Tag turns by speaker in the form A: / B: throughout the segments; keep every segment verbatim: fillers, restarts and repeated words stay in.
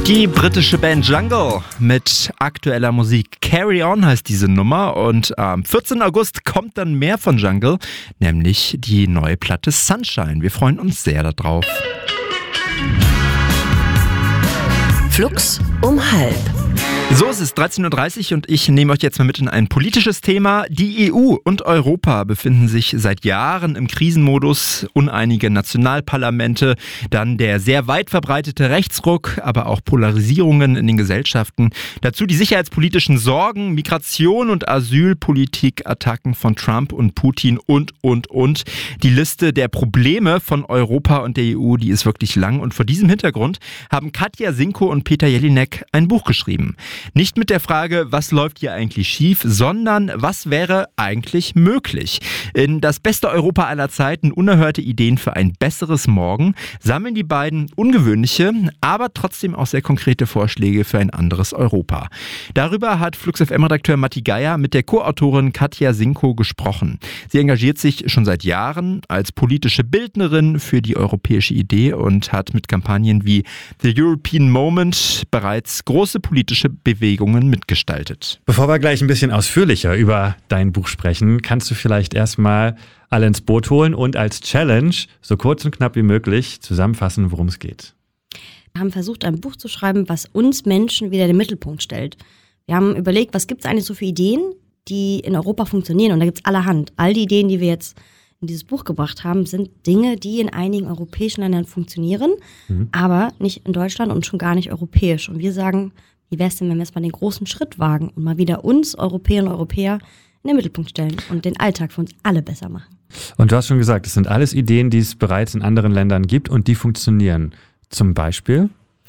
A: Die britische Band Jungle mit aktueller Musik. Carry On heißt diese Nummer und am vierzehnten August kommt dann mehr von Jungle, nämlich die neue Platte Sunshine. Wir freuen uns sehr darauf.
B: Flux um halb.
A: So, es ist dreizehn Uhr dreißig und ich nehme euch jetzt mal mit in ein politisches Thema. Die E U und Europa befinden sich seit Jahren im Krisenmodus. Uneinige Nationalparlamente, dann der sehr weit verbreitete Rechtsruck, aber auch Polarisierungen in den Gesellschaften. Dazu die sicherheitspolitischen Sorgen, Migration und Asylpolitik, Attacken von Trump und Putin und, und, und. Die Liste der Probleme von Europa und der E U, die ist wirklich lang. Und vor diesem Hintergrund haben Katja Sinko und Peter Jelinek ein Buch geschrieben. Nicht mit der Frage, was läuft hier eigentlich schief, sondern was wäre eigentlich möglich. In Das beste Europa aller Zeiten, unerhörte Ideen für ein besseres Morgen, sammeln die beiden ungewöhnliche, aber trotzdem auch sehr konkrete Vorschläge für ein anderes Europa. Darüber hat Flux F M-Redakteur Matti Geier mit der Co-Autorin Katja Sinko gesprochen. Sie engagiert sich schon seit Jahren als politische Bildnerin für die europäische Idee und hat mit Kampagnen wie The European Moment bereits große politische Bewegungen mitgestaltet.
C: Bevor wir gleich ein bisschen ausführlicher über dein Buch sprechen, kannst du vielleicht erstmal alle ins Boot holen und als Challenge so kurz und knapp wie möglich zusammenfassen, worum es geht.
D: Wir haben versucht, ein Buch zu schreiben, was uns Menschen wieder in den Mittelpunkt stellt. Wir haben überlegt, was gibt es eigentlich so für Ideen, die in Europa funktionieren, und da gibt es allerhand. All die Ideen, die wir jetzt in dieses Buch gebracht haben, sind Dinge, die in einigen europäischen Ländern funktionieren, mhm. aber nicht in Deutschland und schon gar nicht europäisch. Und wir sagen, wie wäre es denn, wenn wir jetzt mal den großen Schritt wagen und mal wieder uns, Europäerinnen und Europäer, in den Mittelpunkt stellen und den Alltag für uns alle besser machen.
C: Und du hast schon gesagt, es sind alles Ideen, die es bereits in anderen Ländern gibt und die funktionieren. Zum Beispiel?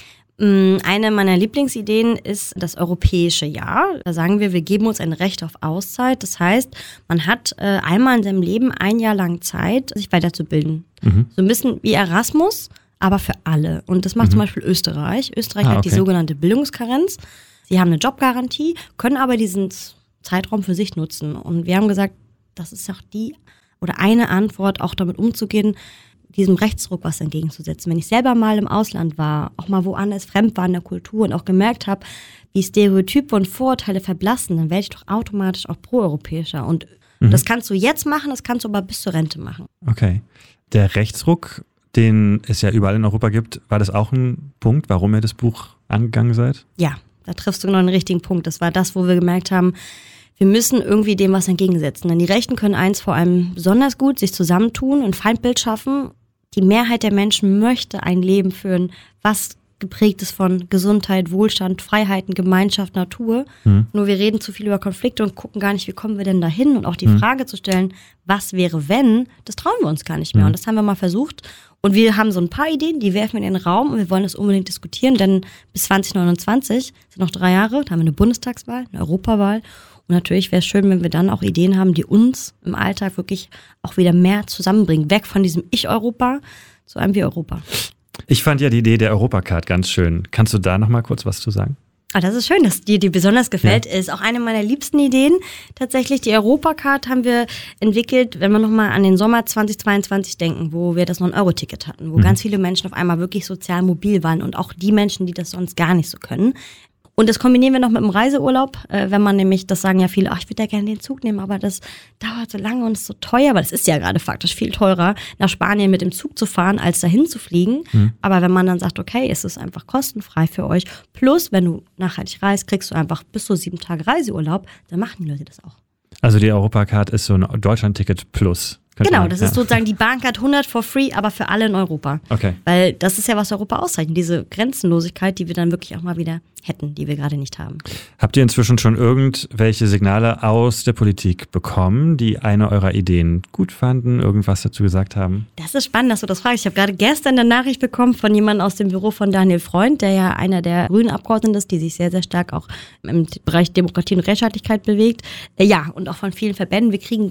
D: Eine meiner Lieblingsideen ist das europäische Jahr. Da sagen wir, wir geben uns ein Recht auf Auszeit. Das heißt, man hat äh, einmal in seinem Leben ein Jahr lang Zeit, sich weiterzubilden. Mhm. So ein bisschen wie Erasmus, aber für alle. Und das macht mhm. zum Beispiel Österreich. Österreich ah, hat okay. die sogenannte Bildungskarenz. Sie haben eine Jobgarantie, können aber diesen Zeitraum für sich nutzen. Und wir haben gesagt, das ist auch die oder eine Antwort, auch damit umzugehen, diesem Rechtsruck was entgegenzusetzen. Wenn ich selber mal im Ausland war, auch mal woanders fremd war in der Kultur und auch gemerkt habe, wie Stereotype und Vorurteile verblassen, dann werde ich doch automatisch auch proeuropäischer. Und mhm. das kannst du jetzt machen, das kannst du aber bis zur Rente machen.
C: Okay. Der Rechtsruck, den es ja überall in Europa gibt, war das auch ein Punkt, warum ihr das Buch angegangen seid?
D: Ja, da triffst du genau den richtigen Punkt. Das war das, wo wir gemerkt haben, wir müssen irgendwie dem was entgegensetzen. Denn die Rechten können eins vor allem besonders gut, sich zusammentun und Feindbild schaffen. Die Mehrheit der Menschen möchte ein Leben führen, was geprägt ist von Gesundheit, Wohlstand, Freiheiten, Gemeinschaft, Natur. Mhm. Nur wir reden zu viel über Konflikte und gucken gar nicht, wie kommen wir denn dahin? Und auch die mhm. Frage zu stellen, was wäre wenn, das trauen wir uns gar nicht mehr. Mhm. Und das haben wir mal versucht. Und wir haben so ein paar Ideen, die werfen wir in den Raum und wir wollen das unbedingt diskutieren, denn bis zwanzig neunundzwanzig sind noch drei Jahre, da haben wir eine Bundestagswahl, eine Europawahl. Und natürlich wäre es schön, wenn wir dann auch Ideen haben, die uns im Alltag wirklich auch wieder mehr zusammenbringen. Weg von diesem Ich-Europa zu einem Wir-Europa.
C: Ich fand ja die Idee der Europacard ganz schön. Kannst du da noch mal kurz was zu sagen?
D: Ah, das ist schön, dass dir die besonders gefällt. Ja. Ist auch eine meiner liebsten Ideen. Tatsächlich, die Europacard haben wir entwickelt, wenn wir nochmal an den Sommer zweitausendzweiundzwanzig denken, wo wir das neun Euro Ticket hatten, wo mhm. ganz viele Menschen auf einmal wirklich sozial mobil waren und auch die Menschen, die das sonst gar nicht so können. Und das kombinieren wir noch mit dem Reiseurlaub, äh, wenn man nämlich, das sagen ja viele, ach, ich würde ja gerne den Zug nehmen, aber das dauert so lange und ist so teuer, weil es ist ja gerade faktisch viel teurer, nach Spanien mit dem Zug zu fahren, als dahin zu fliegen. Mhm. Aber wenn man dann sagt, okay, es ist einfach kostenfrei für euch, plus wenn du nachhaltig reist, kriegst du einfach bis zu sieben Tage Reiseurlaub, dann machen die Leute das auch.
C: Also die Europacard ist so ein Deutschland-Ticket plus.
D: Genau,
C: man,
D: das
C: ja.
D: ist sozusagen die Bahncard hundert for free, aber für alle in Europa.
C: Okay.
D: Weil das ist ja, was Europa auszeichnet, diese Grenzenlosigkeit, die wir dann wirklich auch mal wieder hätten, die wir gerade nicht haben.
C: Habt ihr inzwischen schon irgendwelche Signale aus der Politik bekommen, die eine eurer Ideen gut fanden, irgendwas dazu gesagt haben?
D: Das ist spannend, dass du das fragst. Ich habe gerade gestern eine Nachricht bekommen von jemandem aus dem Büro von Daniel Freund, der ja einer der grünen Abgeordneten ist, die sich sehr, sehr stark auch im Bereich Demokratie und Rechtsstaatlichkeit bewegt. Ja, und auch von vielen Verbänden. Wir kriegen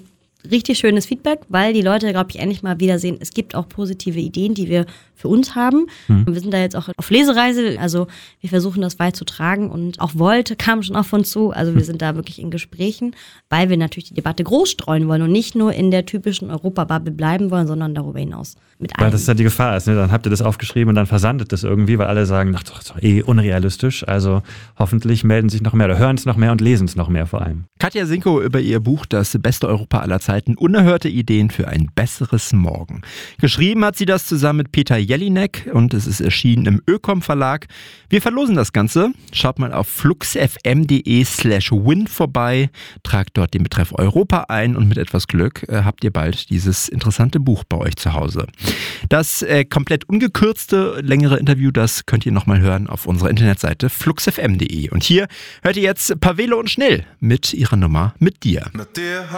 D: richtig schönes Feedback, weil die Leute, glaube ich, endlich mal wieder sehen, es gibt auch positive Ideen, die wir für uns haben. Mhm. Wir sind da jetzt auch auf Lesereise, also wir versuchen das weit zu tragen und auch Volt kam schon auf uns zu, also wir sind da wirklich in Gesprächen, weil wir natürlich die Debatte groß streuen wollen und nicht nur in der typischen Europa-Bubble bleiben wollen, sondern darüber hinaus. Mit
C: weil das ist ja die Gefahr ist, ne? Dann habt ihr das aufgeschrieben und dann versandet das irgendwie, weil alle sagen, ach doch, ist doch eh unrealistisch, also hoffentlich melden sich noch mehr oder hören es noch mehr und lesen es noch mehr vor allem.
A: Katja Sinko über ihr Buch Das beste Europa aller Zeiten, unerhörte Ideen für ein besseres Morgen. Geschrieben hat sie das zusammen mit Peter Jelinek und es ist erschienen im Ökom Verlag. Wir verlosen das Ganze. Schaut mal auf fluxfm.de slash win vorbei, tragt dort den Betreff Europa ein und mit etwas Glück äh, habt ihr bald dieses interessante Buch bei euch zu Hause. Das äh, komplett ungekürzte, längere Interview, das könnt ihr nochmal hören auf unserer Internetseite fluxfm punkt de. Und hier hört ihr jetzt Pavelo und Schnell mit ihrer Nummer Mit dir. Mit dir